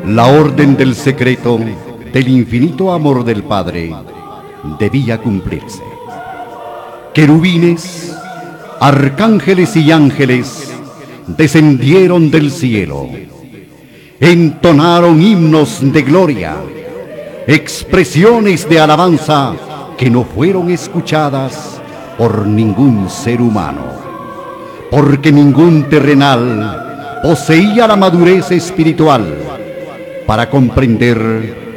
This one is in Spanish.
La orden del secreto del infinito amor del Padre debía cumplirse. Querubines, arcángeles y ángeles descendieron del cielo, entonaron himnos de gloria, expresiones de alabanza que no fueron escuchadas por ningún ser humano, porque ningún terrenal poseía la madurez espiritual para comprender